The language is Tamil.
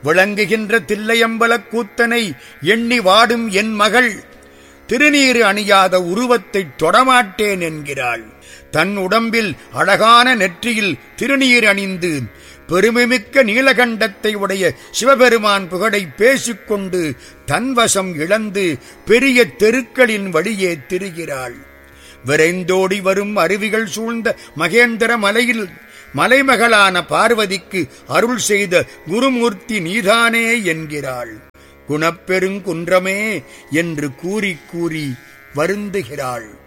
விளங்குகின்ற தில்லையம்பலக் கூத்தனை எண்ணி வாடும் என் மகள் திருநீறு அணியாத உருவத்தைத் தொடமாட்டேன் என்கிறாள். தன் உடம்பில் அழகான நெற்றியில் திருநீர் அணிந்து பெருமைமிக்க நீலகண்டத்தை உடைய சிவபெருமான் புகழை பேசிக்கொண்டு தன்வசம் இழந்து பெரிய தெருக்களின் வழியே திரிகிறாள். விரைந்தோடி வரும் அருவிகள் சூழ்ந்த மகேந்திர மலையில் மலைமகளான பார்வதிக்கு அருள் செய்த குருமூர்த்தி நீதானே என்கிறாள். குணப்பெருங்குன்றமே என்று கூறி கூறி வருந்துகிறாள்.